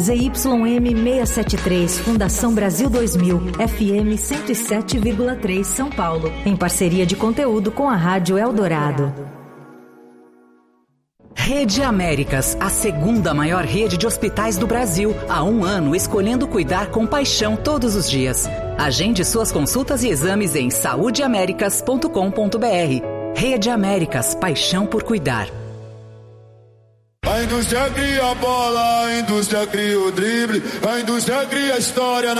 ZYM 673, Fundação Brasil 2000, FM 107,3 São Paulo, em parceria de conteúdo com a Rádio Eldorado. Rede Américas, a segunda maior rede de hospitais do Brasil. Há 1 ano, escolhendo cuidar com paixão todos os dias. Agende suas consultas e exames em saudeamericas.com.br. Rede Américas, paixão por cuidar. A indústria cria a bola, a indústria cria o drible, a indústria cria a história.